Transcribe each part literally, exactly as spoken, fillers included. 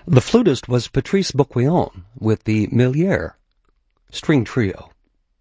The flutist was Patrice Bouquillon with the Millière String Trio.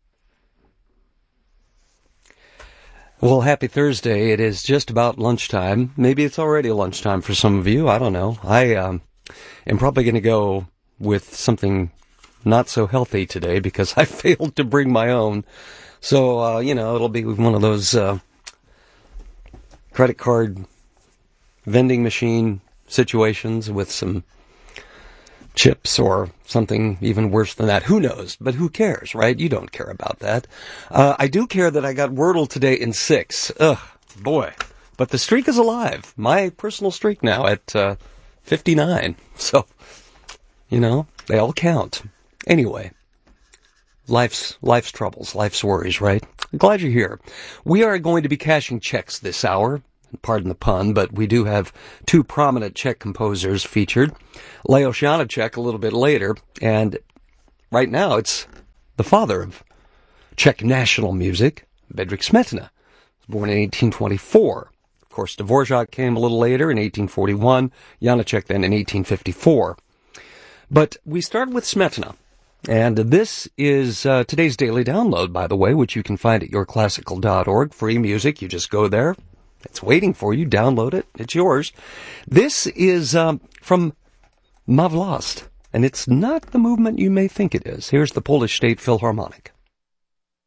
Well, happy Thursday. It is just about lunchtime. Maybe it's already lunchtime for some of you. I don't know. I um, am probably going to go with something not so healthy today because I failed to bring my own. So, uh, you know, it'll be one of those uh, credit card vending machine situations with some chips or something even worse than that. Who knows? But who cares, right? You don't care about that. Uh, I do care that I got Wordle today in six. Ugh, boy. But the streak is alive. My personal streak now at uh, fifty-nine. So, you know, they all count. Anyway, life's life's troubles, life's worries, right? I'm glad you're here. We are going to be cashing checks this hour. Pardon the pun, but we do have two prominent Czech composers featured. Leo Janáček a little bit later, and right now it's the father of Czech national music, Bedřich Smetana. He was born in eighteen twenty-four. Of course, Dvořák came a little later in eighteen forty-one, Janáček then in eighteen fifty-four. But we start with Smetana, and this is uh, today's daily download, by the way, which you can find at your classical dot org. Free music, you just go there. It's waiting for you. Download it. It's yours. This is um, from Ma Vlast, and it's not the movement you may think it is. Here's the Polish State Philharmonic.